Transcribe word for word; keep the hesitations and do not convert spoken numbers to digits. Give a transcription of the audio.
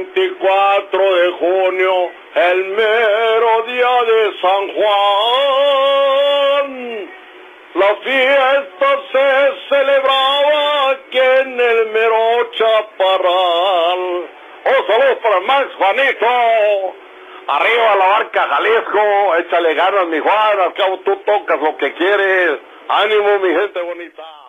veinticuatro de junio, el mero día de San Juan, la fiesta se celebraba aquí en el mero Chaparral. Oh, saludos para Max, Juanito. Arriba la barca Jalisco, échale ganas mi Juan, al cabo tú tocas lo que quieres. Ánimo mi gente bonita.